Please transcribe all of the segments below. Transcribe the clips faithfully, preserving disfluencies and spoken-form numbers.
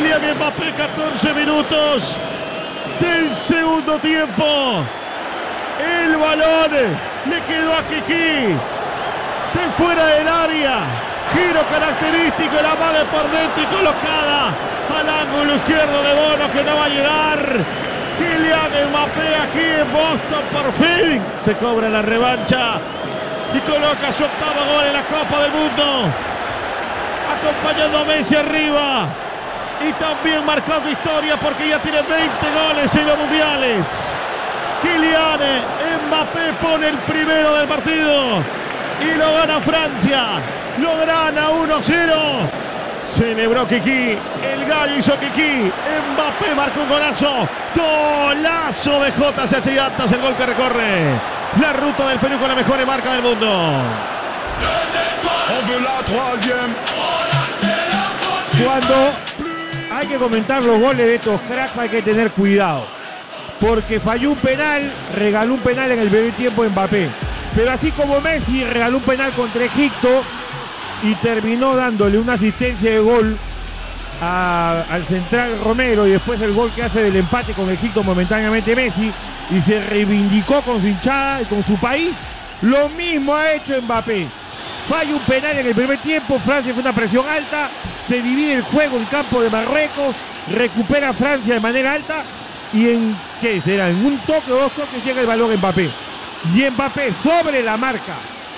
Kylian Mbappé, catorce minutos del segundo tiempo. El balón le quedó a Kiki de fuera del área. Giro característico, la amaga por dentro y colocada al ángulo izquierdo de Bono, que no va a llegar. Kylian Mbappé aquí en Boston, por fin se cobra la revancha y coloca su octavo gol en la Copa del Mundo, acompañando a Messi arriba y también marcando historia porque ya tiene veinte goles en los mundiales. Kylian Mbappé pone el primero del partido y lo gana Francia, lo gana uno cero. Celebró Kiki, el gallo hizo Kiki, Mbappé marcó un golazo, golazo de J C H Llantas, el gol que recorre la ruta del Perú con la mejor marca del mundo. Cuando hay que comentar los goles de estos cracks hay que tener cuidado, porque falló un penal, regaló un penal en el primer tiempo Mbappé, pero así como Messi regaló un penal contra Egipto y terminó dándole una asistencia de gol a, al central Romero, y después el gol que hace del empate con Egipto momentáneamente Messi, y se reivindicó con su hinchada y con su país, lo mismo ha hecho Mbappé. Falla un penal en el primer tiempo, Francia fue una presión alta, se divide el juego en campo de Marruecos, recupera Francia de manera alta y en, ¿qué será? En un toque o dos toques llega el balón Mbappé. Y Mbappé sobre la marca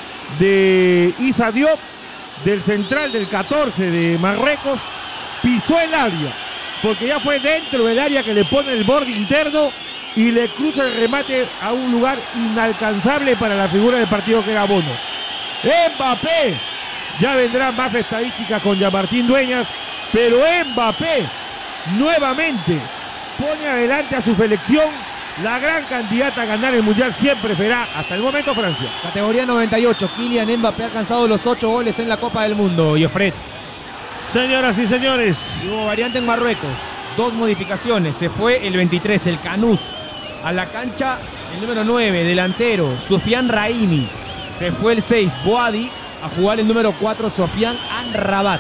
de Issa Diop, del central del catorce de Marruecos, pisó el área, porque ya fue dentro del área que le pone el borde interno y le cruza el remate a un lugar inalcanzable para la figura del partido que era Bono. Mbappé, ya vendrán más estadísticas con Jean-Martín Dueñas, pero Mbappé nuevamente pone adelante a su selección. La gran candidata a ganar el Mundial siempre será, hasta el momento, Francia. Categoría noventa y ocho, Kylian Mbappé ha alcanzado los ocho goles en la Copa del Mundo. Y Ofred. Señoras y señores, Hubo variante en Marruecos, dos modificaciones. Se fue el veintitrés, el Canús, a la cancha el número nueve, delantero, Sofiane Raimi. Se fue el seis, Boadi, a jugar el número cuatro, Sofiane Amrabat.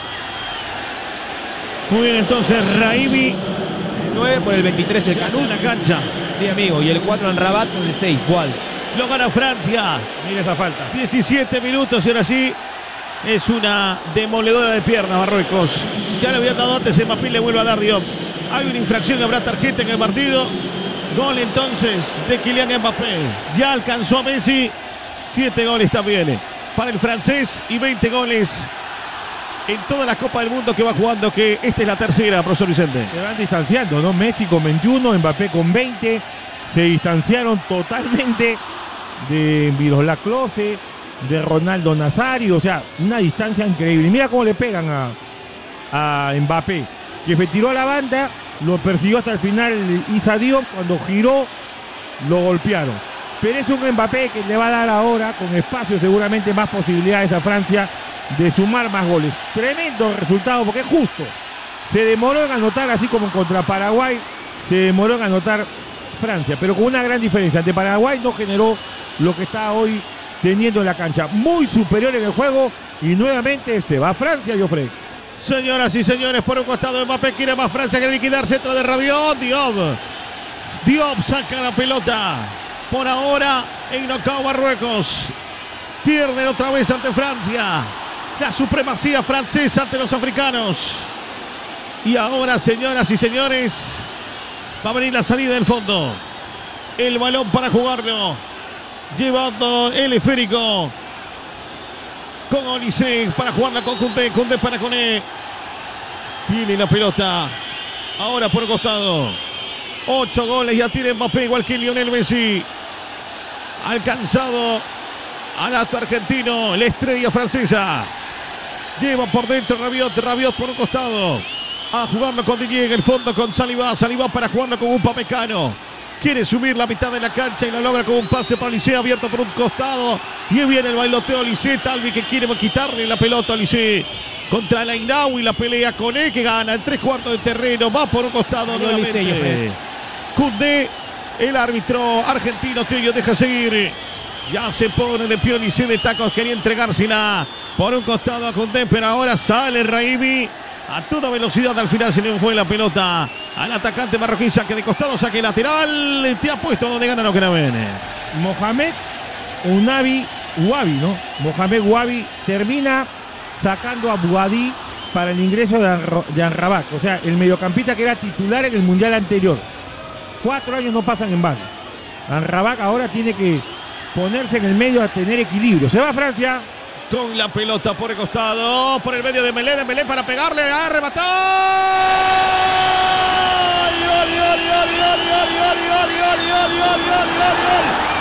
Muy bien, entonces Raimi, El nueve por el veintitrés, el Canús. en la cancha. Sí, amigo, y el cuatro Amrabat con el seis, Boadi. Lo gana Francia. Mira esa falta. diecisiete minutos y ahora sí es una demoledora de piernas Marruecos. Ya le había dado antes, Mbappé le vuelve a dar Diop. Hay una infracción, habrá tarjeta en el partido. Gol entonces de Kylian Mbappé. Ya alcanzó a Messi. Siete goles también para el francés y veinte goles en toda la Copa del Mundo que va jugando, que esta es la tercera, profesor Vicente. Se van distanciando, ¿no? Messi con veintiuno, Mbappé con veinte. Se distanciaron totalmente de Miroslav Klose, de Ronaldo Nazario. O sea, una distancia increíble. Mira cómo le pegan a, a Mbappé, que se tiró a la banda, lo persiguió hasta el final Issa Diop. Cuando giró, lo golpearon. Pero es un Mbappé que le va a dar ahora, con espacio, seguramente más posibilidades a Francia de sumar más goles. Tremendo resultado, porque es justo. Se demoró en anotar, así como contra Paraguay, se demoró en anotar Francia, pero con una gran diferencia. Ante Paraguay no generó lo que está hoy teniendo en la cancha. Muy superior en el juego y nuevamente se va Francia, Joffrey. Señoras y señores, por un costado Mbappé quiere más Francia que liquidar, centro de Rabiot. Diop. Diop saca la pelota. Por ahora, en knockout Marruecos. Pierden otra vez ante Francia. La supremacía francesa ante los africanos. Y ahora, señoras y señores, va a venir la salida del fondo. El balón para jugarlo. Llevando el esférico. Con Olise para jugarla con Koundé. Koundé para Koné. Tiene la pelota. Ahora por el costado. Ocho goles ya tiene Mbappé, igual que Lionel Messi. Alcanzado al acto argentino, la estrella francesa. Lleva por dentro Rabiot, Rabiot por un costado. A jugarlo con Didier en el fondo con Saliba. Saliba para jugarlo con un Upamecano. Quiere subir la mitad de la cancha y lo logra con un pase para Olise, abierto por un costado. Y viene el bailoteo Olise. Talvi que quiere quitarle la pelota a Olise. Contra la Inaui, la pelea con él, que gana en tres cuartos de terreno. Va por un costado nuevamente. Koundé, el árbitro argentino que ellos deja seguir. Ya se pone de pie Olise de tacos, quería entregársela por un costado a Koundé, pero ahora sale Raimi a toda velocidad. Al final se le fue la pelota al atacante marroquí. Saque de costado, saque lateral. Te ha puesto donde gana lo que no viene. Mohamed Unabi Wabi, ¿no? Mohamed Wabi termina sacando a Boadi para el ingreso de, Arro de Amrabat. O sea, el mediocampista que era titular en el mundial anterior. Cuatro años no pasan en vano. Amrabat ahora tiene que ponerse en el medio a tener equilibrio. Se va a Francia. Con la pelota por el costado, por el medio de Melé, de Melé para pegarle, a arrebatar. ¡Gol, gol, gol, gol, gol, gol, gol, gol, gol, gol, gol, gol, gol!